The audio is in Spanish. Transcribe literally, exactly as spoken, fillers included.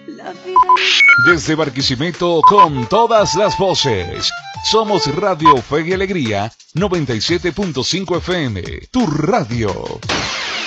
La vida. Desde Barquisimeto con todas las voces. Somos Radio Fe y Alegría noventa y siete punto cinco F M, tu radio.